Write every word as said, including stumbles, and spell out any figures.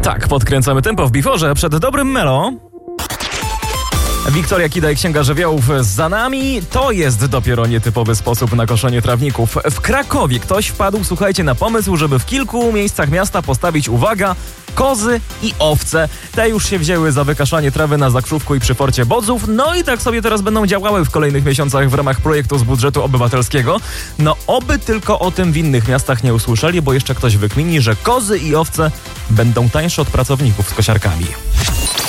Tak, podkręcamy tempo w biforze przed dobrym melo. Wiktoria Kida i Księga Żywiołów za nami. To jest dopiero nietypowy sposób na koszenie trawników. W Krakowie ktoś wpadł, słuchajcie, na pomysł, żeby w kilku miejscach miasta postawić, uwaga, kozy i owce. Te już się wzięły za wykaszanie trawy na Zakrzówku i przy Forcie Bodzów. No i tak sobie teraz będą działały w kolejnych miesiącach w ramach projektu z budżetu obywatelskiego. No oby tylko o tym w innych miastach nie usłyszeli, bo jeszcze ktoś wykmini, że kozy i owce będą tańsze od pracowników z kosiarkami.